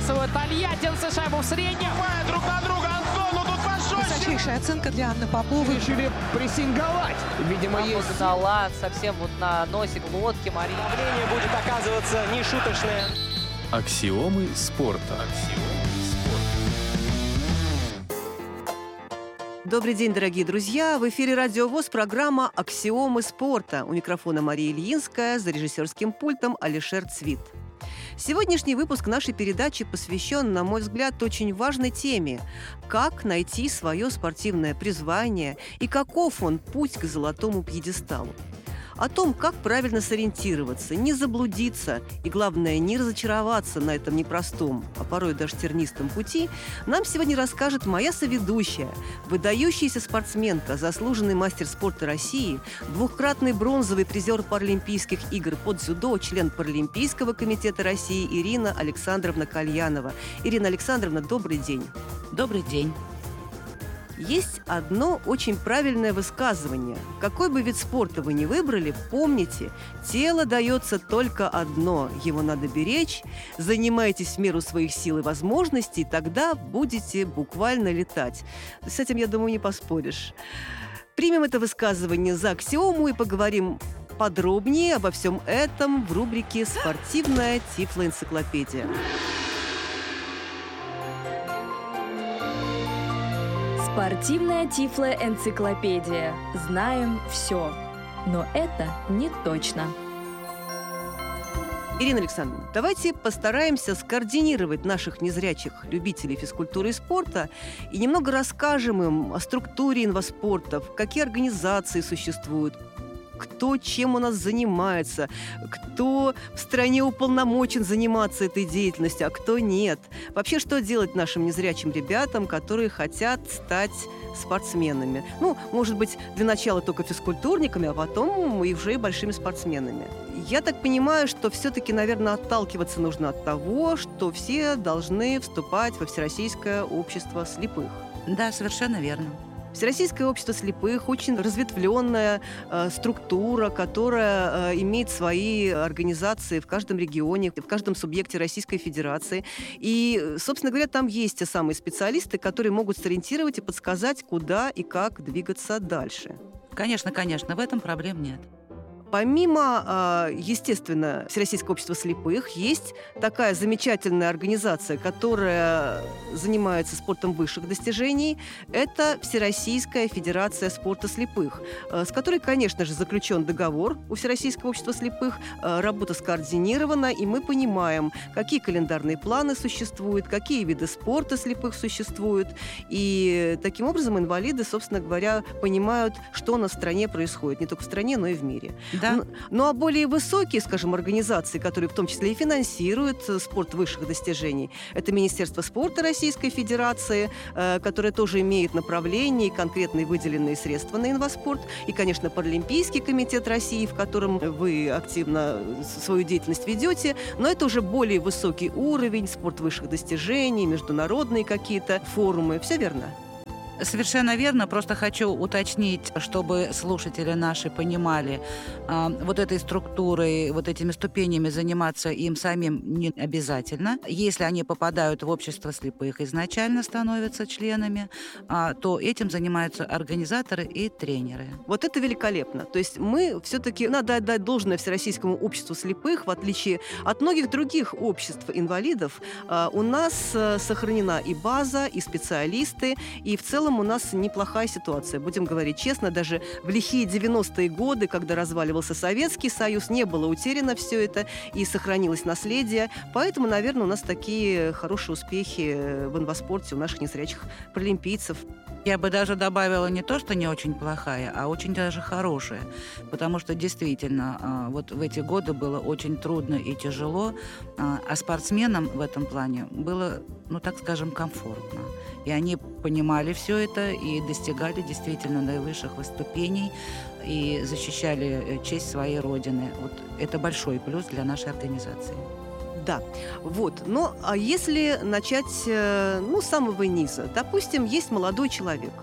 забрасывают тольяттинцы шайбу в среднем. Друг на друга, Антон, тут пошел. Высочайшая оценка для Анны Поповой. Решили прессинговать. Видимо, есть... Погнала совсем вот на носик лодки Мария. Давление будет оказываться нешуточное. Аксиомы спорта. Добрый день, дорогие друзья! В эфире Радио ВОС, программа «Аксиомы спорта». У микрофона Мария Ильинская, за режиссерским пультом Алишер Цвит. Сегодняшний выпуск нашей передачи посвящен, на мой взгляд, очень важной теме – как найти свое спортивное призвание и каков он путь к золотому пьедесталу. О том, как правильно сориентироваться, не заблудиться и, главное, не разочароваться на этом непростом, а порой даже тернистом пути, нам сегодня расскажет моя соведущая, выдающаяся спортсменка, заслуженный мастер спорта России, двукратный бронзовый призер Паралимпийских игр по дзюдо, член Паралимпийского комитета России Ирина Александровна Кальянова. Ирина Александровна, добрый день. Добрый день. Есть одно очень правильное высказывание. Какой бы вид спорта вы ни выбрали, помните, тело дается только одно. Его надо беречь. Занимайтесь в меру своих сил и возможностей, тогда будете буквально летать. С этим, я думаю, не поспоришь. Примем это высказывание за аксиому и поговорим подробнее обо всем этом в рубрике «Спортивная тифлоэнциклопедия». Спортивная тифлоэнциклопедия. Знаем все. Но это не точно. Ирина Александровна, давайте постараемся скоординировать наших незрячих любителей физкультуры и спорта и немного расскажем им о структуре инваспортов, какие организации существуют, кто чем у нас занимается, кто в стране уполномочен заниматься этой деятельностью, а кто нет. Вообще, что делать нашим незрячим ребятам, которые хотят стать спортсменами? Может быть, для начала только физкультурниками, а потом и уже большими спортсменами. Я так понимаю, что все-таки, наверное, отталкиваться нужно от того, что все должны вступать во Всероссийское общество слепых. Да, совершенно верно. Всероссийское общество слепых – очень разветвленная структура, которая имеет свои организации в каждом регионе, в каждом субъекте Российской Федерации. И, собственно говоря, там есть те самые специалисты, которые могут сориентировать и подсказать, куда и как двигаться дальше. Конечно, в этом проблем нет. Помимо, естественно, Всероссийского общества слепых, есть такая замечательная организация, которая занимается спортом высших достижений. Это Всероссийская Федерация спорта слепых, с которой, конечно же, заключен договор у Всероссийского общества слепых. Работа скоординирована, и мы понимаем, какие календарные планы существуют, какие виды спорта слепых существуют. И таким образом инвалиды, собственно говоря, понимают, что у нас в стране происходит. Не только в стране, но и в мире. Да. А более высокие, скажем, организации, которые в том числе и финансируют спорт высших достижений, это Министерство спорта Российской Федерации, которое тоже имеет направление и конкретные выделенные средства на инваспорт, и, конечно, Паралимпийский комитет России, в котором вы активно свою деятельность ведете, но это уже более высокий уровень, спорт высших достижений, международные какие-то форумы. Все верно? Совершенно верно. Просто хочу уточнить, чтобы слушатели наши понимали, вот этой структурой, вот этими ступенями заниматься им самим не обязательно. Если они попадают в общество слепых, изначально становятся членами, то этим занимаются организаторы и тренеры. Вот это великолепно. То есть мы все-таки, надо отдать должное Всероссийскому обществу слепых, в отличие от многих других обществ инвалидов, у нас сохранена и база, и специалисты, и в целом у нас неплохая ситуация. Будем говорить честно, даже в лихие 90-е годы, когда разваливался Советский Союз, не было утеряно все это и сохранилось наследие. Поэтому, наверное, у нас такие хорошие успехи в инваспорте у наших незрячих паралимпийцев. Я бы даже добавила не то, что не очень плохая, а очень даже хорошая. Потому что действительно вот в эти годы было очень трудно и тяжело, а спортсменам в этом плане было, так скажем, комфортно. И они понимали все это и достигали действительно наивысших ступеней и защищали честь своей родины. Вот это большой плюс для нашей организации. Да, вот. А если начать с самого низа? Допустим, есть молодой человек.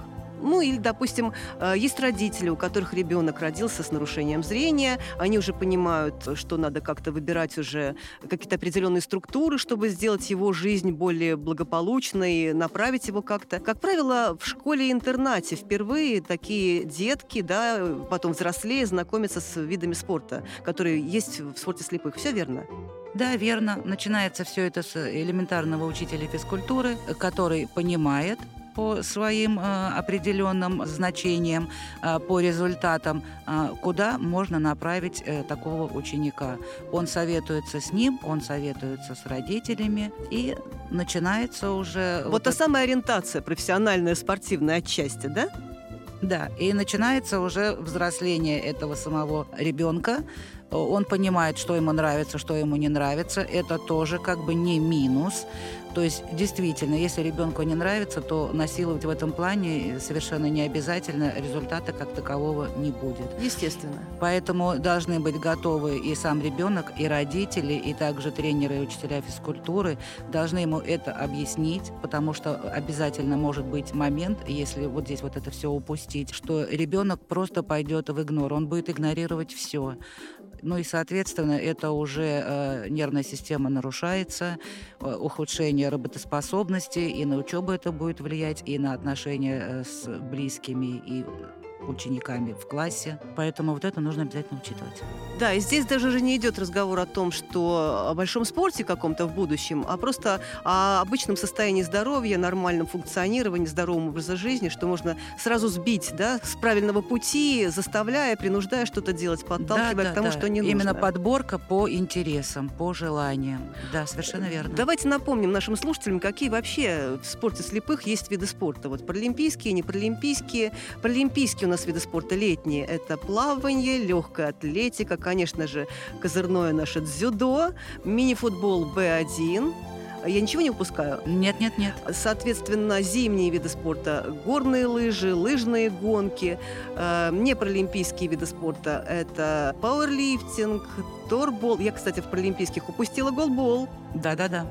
Ну, или, допустим, есть родители, у которых ребенок родился с нарушением зрения, они уже понимают, что надо как-то выбирать уже какие-то определенные структуры, чтобы сделать его жизнь более благополучной, направить его как-то. Как правило, в школе-интернате впервые такие детки, да, потом взрослее, знакомятся с видами спорта, которые есть в спорте слепых. Все верно? Да, верно. Начинается все это с элементарного учителя физкультуры, который понимает по своим определенным значениям, по результатам, куда можно направить такого ученика. Он советуется с ним, он советуется с родителями, и начинается уже... Вот та самая ориентация профессиональная, спортивная отчасти, да? Да, и начинается уже взросление этого самого ребенка. Он понимает, что ему нравится, что ему не нравится. Это тоже как бы не минус. То есть, действительно, если ребенку не нравится, то насиловать в этом плане совершенно не обязательно, результата как такового не будет. Естественно. Поэтому должны быть готовы и сам ребенок, и родители, и также тренеры и учителя физкультуры должны ему это объяснить, потому что обязательно может быть момент, если вот здесь вот это все упустить, что ребенок просто пойдет в игнор, он будет игнорировать все. Ну и, соответственно, это уже нервная система нарушается, ухудшение работоспособности, и на учебу это будет влиять, и на отношения с близкими, и учениками в классе. Поэтому вот это нужно обязательно учитывать. Да, и здесь даже уже не идет разговор о том, что о большом спорте каком-то в будущем, а просто о обычном состоянии здоровья, нормальном функционировании, здоровом образе жизни, что можно сразу сбить, да, с правильного пути, заставляя, принуждая что-то делать, подталкивая к тому, что не нужно. Именно подборка по интересам, по желаниям. Да, совершенно верно. Давайте напомним нашим слушателям, какие вообще в спорте слепых есть виды спорта. Вот паралимпийские, не паралимпийские. Паралимпийские у нас виды спорта летние. Это плавание, легкая атлетика, конечно же, козырное наше дзюдо, мини-футбол Б1. Я ничего не упускаю? Нет. Соответственно, зимние виды спорта – горные лыжи, лыжные гонки. Непаралимпийские виды спорта – это пауэрлифтинг, торбол. Я, кстати, в паралимпийских упустила голбол. Да.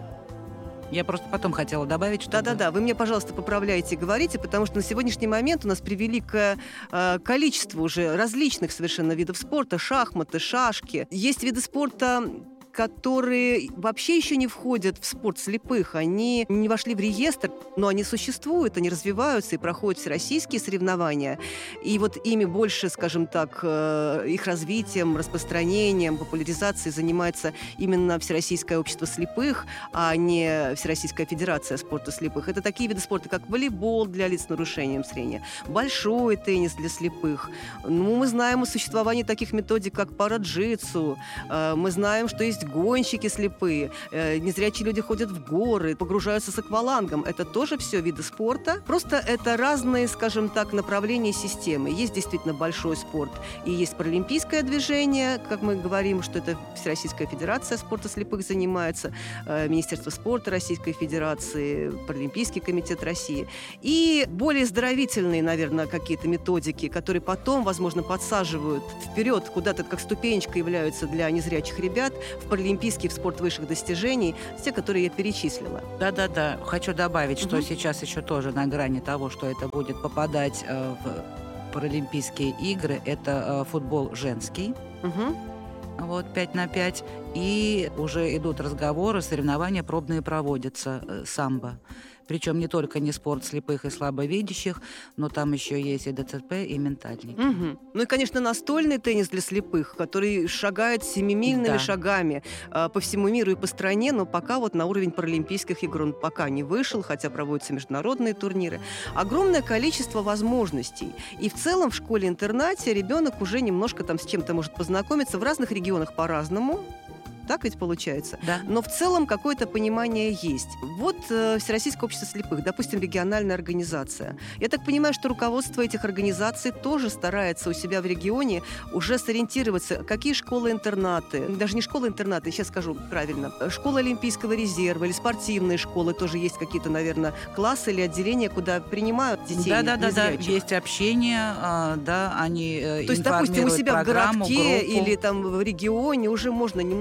Я просто потом хотела добавить, что... Да. Вы мне, пожалуйста, поправляйте и говорите, потому что на сегодняшний момент у нас превеликое количество уже различных совершенно видов спорта. Шахматы, шашки. Есть виды спорта, которые вообще еще не входят в спорт слепых. Они не вошли в реестр, но они существуют, они развиваются и проходят всероссийские соревнования. И вот ими больше, скажем так, их развитием, распространением, популяризацией занимается именно Всероссийское общество слепых, а не Всероссийская федерация спорта слепых. Это такие виды спорта, как волейбол для лиц с нарушением зрения, большой теннис для слепых. Ну, мы знаем о существовании таких методик, как параджитсу. Мы знаем, что есть гонщики слепые, незрячие люди ходят в горы, погружаются с аквалангом. Это тоже все виды спорта. Просто это разные, скажем так, направления системы. Есть действительно большой спорт, и есть паралимпийское движение, как мы говорим, что это Всероссийская федерация спорта слепых занимается, Министерство спорта Российской Федерации, Паралимпийский комитет России. И более оздоровительные, наверное, какие-то методики, которые потом, возможно, подсаживают вперед, куда-то как ступенечка являются для незрячих ребят в паралимпийский, в спорт высших достижений, те, которые я перечислила. Да. Хочу добавить, что сейчас еще тоже на грани того, что это будет попадать в паралимпийские игры, это футбол женский. Вот 5х5. И уже идут разговоры, соревнования пробные проводятся, самбо. Причем не только не спорт слепых и слабовидящих, но там еще есть и ДЦП, и ментальники. Ну и, конечно, настольный теннис для слепых, который шагает семимильными шагами по всему миру и по стране, но пока вот на уровень паралимпийских игр он пока не вышел, хотя проводятся международные турниры. Огромное количество возможностей. И в целом в школе-интернате ребенок уже немножко там с чем-то может познакомиться. В разных регионах по-разному. Так ведь получается? Да. Но в целом какое-то понимание есть. Вот Всероссийское общество слепых, допустим, региональная организация. Я так понимаю, что руководство этих организаций тоже старается у себя в регионе уже сориентироваться, какие школы-интернаты, даже не школы-интернаты, сейчас скажу правильно, школа Олимпийского резерва или спортивные школы, тоже есть какие-то, наверное, классы или отделения, куда принимают детей незрячих. Есть общение, они то есть, допустим, у себя в городке или там в регионе уже можно немножко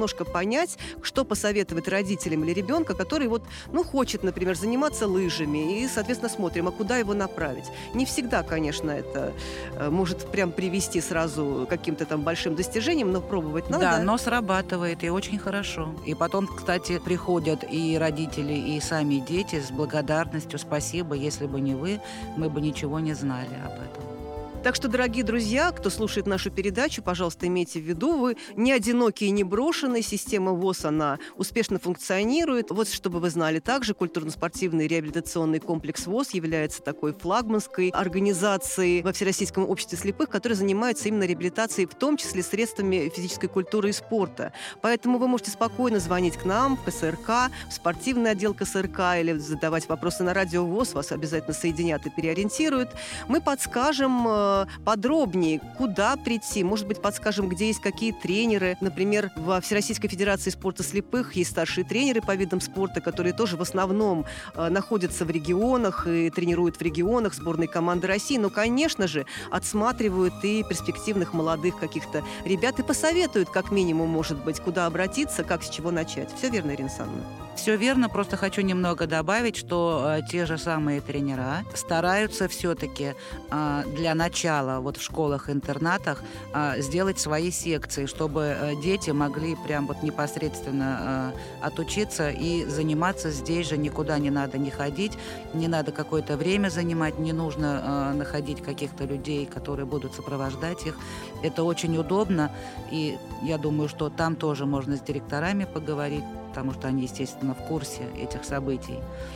понять, что посоветовать родителям или ребенка, который хочет, например, заниматься лыжами, и, соответственно, смотрим, а куда его направить. Не всегда, конечно, это может прям привести сразу к каким-то там большим достижениям, но пробовать надо. Да, но срабатывает, и очень хорошо. И потом, кстати, приходят и родители, и сами дети с благодарностью: спасибо, если бы не вы, мы бы ничего не знали об этом. Так что, дорогие друзья, кто слушает нашу передачу, пожалуйста, имейте в виду, вы не одинокие и не брошенные. Система ВОС, она успешно функционирует. Вот, чтобы вы знали, также культурно-спортивный реабилитационный комплекс ВОС является такой флагманской организацией во Всероссийском обществе слепых, которая занимается именно реабилитацией, в том числе средствами физической культуры и спорта. Поэтому вы можете спокойно звонить к нам в КСРК, в спортивный отдел КСРК, или задавать вопросы на радио ВОС, вас обязательно соединят и переориентируют. Мы подскажем подробнее, куда прийти. Может быть, подскажем, где есть какие тренеры. Например, во Всероссийской Федерации спорта слепых есть старшие тренеры по видам спорта, которые тоже в основном находятся в регионах и тренируют в регионах сборной команды России. Но, конечно же, отсматривают и перспективных молодых каких-то ребят и посоветуют, как минимум, может быть, куда обратиться, как с чего начать. Все верно, Ирина Александровна? Все верно, просто хочу немного добавить, что те же самые тренера стараются все-таки для начала в школах-интернатах сделать свои секции, чтобы дети могли прям непосредственно отучиться и заниматься здесь же, никуда не надо не ходить, не надо какое-то время занимать, не нужно находить каких-то людей, которые будут сопровождать их. Это очень удобно, и я думаю, что там тоже можно с директорами поговорить, потому что они, естественно, в курсе этих событий.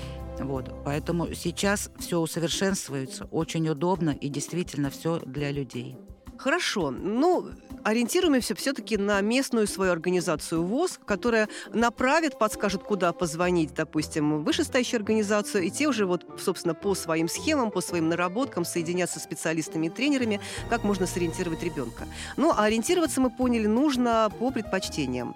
Поэтому сейчас все усовершенствуется, очень удобно и действительно все для людей. Хорошо. Ориентируемся все-таки на местную свою организацию ВОС, которая направит, подскажет, куда позвонить, допустим, в вышестоящую организацию, и те уже собственно, по своим схемам, по своим наработкам соединятся с специалистами и тренерами, как можно сориентировать ребенка. А ориентироваться, мы поняли, нужно по предпочтениям.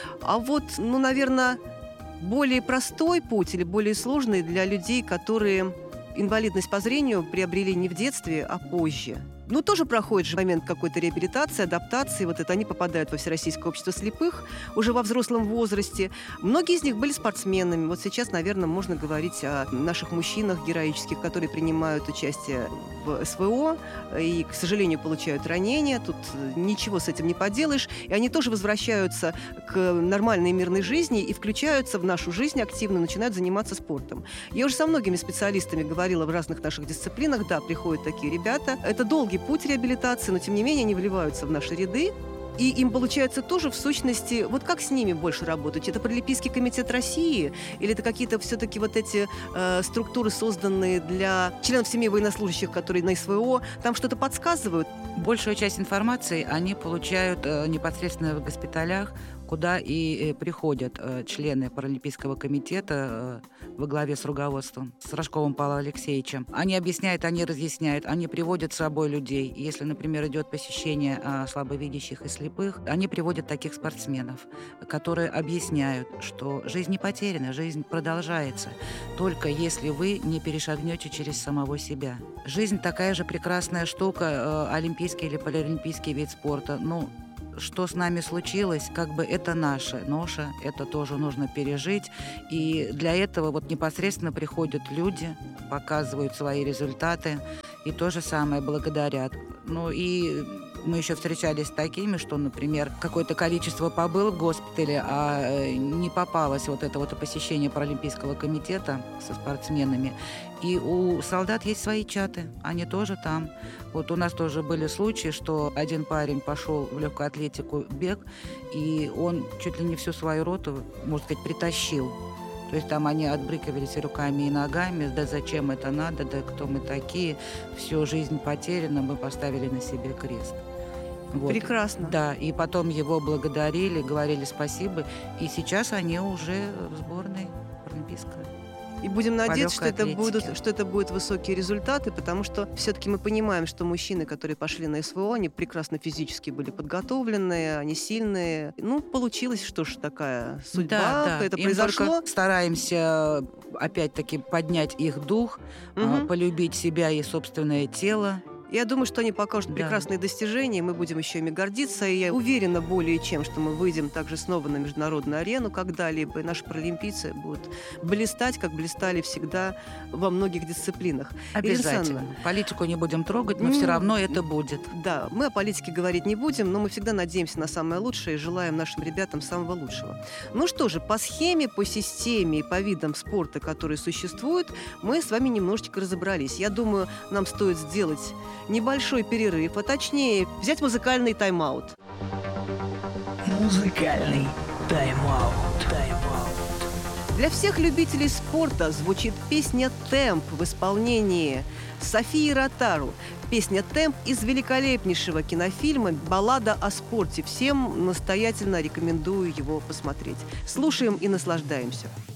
Наверное, более простой путь или более сложный для людей, которые инвалидность по зрению приобрели не в детстве, а позже. Тоже проходит же момент какой-то реабилитации, адаптации. Они попадают во Всероссийское общество слепых уже во взрослом возрасте. Многие из них были спортсменами. Сейчас, наверное, можно говорить о наших мужчинах героических, которые принимают участие в СВО и, к сожалению, получают ранения. Тут ничего с этим не поделаешь. И они тоже возвращаются к нормальной мирной жизни и включаются в нашу жизнь активно, начинают заниматься спортом. Я уже со многими специалистами говорила в разных наших дисциплинах. Да, приходят такие ребята. Это долгий путь реабилитации, но, тем не менее, они вливаются в наши ряды. И им получается тоже, в сущности, как с ними больше работать? Это Паралимпийский комитет России? Или это какие-то все-таки эти структуры, созданные для членов семьи военнослужащих, которые на СВО, там что-то подсказывают? Большую часть информации они получают непосредственно в госпиталях, куда и приходят члены Паралимпийского комитета во главе с руководством, с Рожковым Павлом Алексеевичем. Они объясняют, они разъясняют, они приводят с собой людей. Если, например, идет посещение слабовидящих и слепых, они приводят таких спортсменов, которые объясняют, что жизнь не потеряна, жизнь продолжается, только если вы не перешагнете через самого себя. Жизнь такая же прекрасная штука, олимпийский или паралимпийский вид спорта. Что с нами случилось, это наша ноша, это тоже нужно пережить. И для этого непосредственно приходят люди, показывают свои результаты и то же самое благодарят. И мы еще встречались с такими, что, например, какое-то количество побыл в госпитале, а не попалось это посещение Паралимпийского комитета со спортсменами. И у солдат есть свои чаты, они тоже там. У нас тоже были случаи, что один парень пошел в легкую атлетику, бег, и он чуть ли не всю свою роту, можно сказать, притащил. То есть там они отбрыкивались руками и ногами, да зачем это надо, да кто мы такие, всю жизнь потеряна, мы поставили на себе крест. Прекрасно. Да, и потом его благодарили, говорили спасибо, и сейчас они уже в сборной паралимпийской. И будем надеяться, что это будут высокие результаты, потому что все-таки мы понимаем, что мужчины, которые пошли на СВО, они прекрасно физически были подготовленные, они сильные. Получилось, что ж такая судьба, это произошло. Стараемся опять-таки поднять их дух, полюбить себя и собственное тело, Я думаю, что они покажут Да. прекрасные достижения, и мы будем еще ими гордиться. И я уверена более чем, что мы выйдем также снова на международную арену когда-либо, и наши паралимпийцы будут блистать, как блистали всегда во многих дисциплинах. Ирина Обязательно. Александровна, Политику не будем трогать, но все равно это будет. да, мы о политике говорить не будем, но мы всегда надеемся на самое лучшее и желаем нашим ребятам самого лучшего. Ну что же, по схеме, по системе и по видам спорта, которые существуют, мы с вами немножечко разобрались. Я думаю, нам стоит сделать небольшой перерыв, а точнее взять музыкальный тайм-аут. Музыкальный тайм-аут. Для всех любителей спорта звучит песня «Темп» в исполнении Софии Ротару. Песня «Темп» из великолепнейшего кинофильма «Баллада о спорте». Всем настоятельно рекомендую его посмотреть. Слушаем и наслаждаемся.